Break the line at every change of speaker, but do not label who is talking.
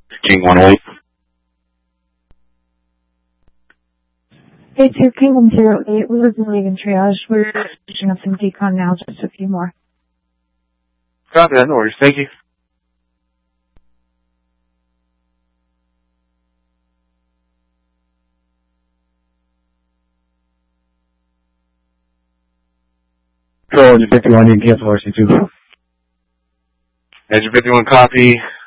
King 108.
Hey, 2 King 108. We were leaving triage. We're finishing up some decon now, just a few more.
Copy that, no worries. Thank you.
Control, Engine 51, you can cancel RC2.
Engine 51, copy.